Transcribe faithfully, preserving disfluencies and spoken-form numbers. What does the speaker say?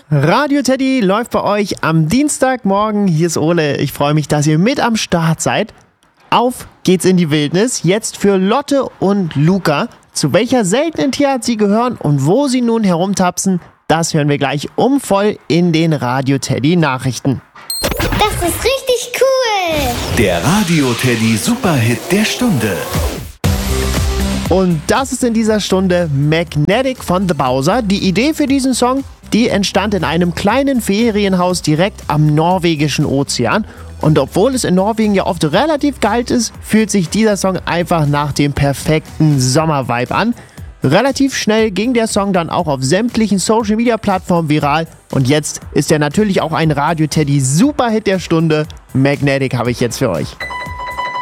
Radio Teddy läuft bei euch am Dienstagmorgen. Hier ist Ole. Ich freue mich, dass ihr mit am Start seid. Auf geht's in die Wildnis. Jetzt für Lotte und Luca. Zu welcher seltenen Tierart sie gehören und wo sie nun herumtapsen, das hören wir gleich um voll in den Radio Teddy Nachrichten. Das ist richtig cool. Der Radio Teddy Superhit der Stunde. Und das ist in dieser Stunde Magnetic von The Bowser. Die Idee für diesen Song, die entstand in einem kleinen Ferienhaus direkt am norwegischen Ozean. Und obwohl es in Norwegen ja oft relativ kalt ist, fühlt sich dieser Song einfach nach dem perfekten Sommervibe an. Relativ schnell ging der Song dann auch auf sämtlichen Social-Media-Plattformen viral. Und jetzt ist er natürlich auch ein Radio Teddy Superhit der Stunde. Magnetic habe ich jetzt für euch.